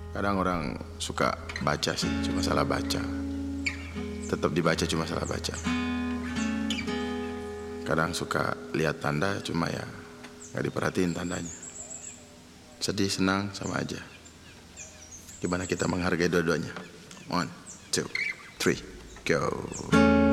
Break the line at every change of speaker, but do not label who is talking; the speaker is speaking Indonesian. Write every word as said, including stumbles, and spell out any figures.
Kadang orang suka baca sih, cuma salah baca. Tetap dibaca cuma salah baca. Kadang suka lihat tanda, cuma ya gak diperhatiin tandanya. Sedih, senang, sama aja. Gimana kita menghargai dua-duanya? One, two, three, go.